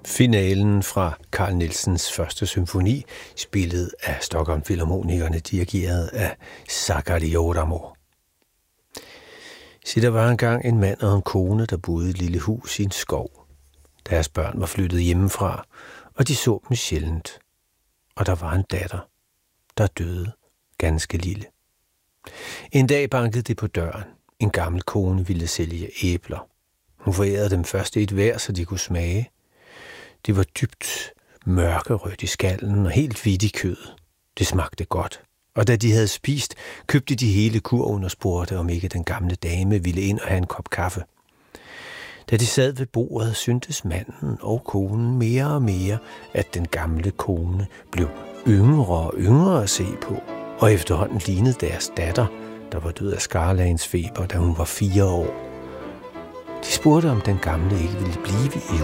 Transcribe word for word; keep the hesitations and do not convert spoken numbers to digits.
Finalen fra Carl Nielsens første symfoni, spillet af Stockholm Filharmonikerne, dirigeret af Sakari Oramo. Så der var engang en mand og en kone, der boede i et lille hus i en skov. Deres børn var flyttet hjemmefra, og de så dem sjældent. Og der var en datter, der døde ganske lille. En dag bankede det på døren. En gammel kone ville sælge æbler. Hun forærede dem først et hver, så de kunne smage. Det var dybt mørkerødt i skallen og helt hvidt i kødet. Det smagte godt. Og da de havde spist, købte de hele kurven og spurgte, om ikke den gamle dame ville ind og have en kop kaffe. Da de sad ved bordet, syntes manden og konen mere og mere, at den gamle kone blev yngre og yngre at se på, og efterhånden lignede deres datter, der var død af skarlagensfeber, da hun var fire år. De spurgte, om den gamle ikke ville blive i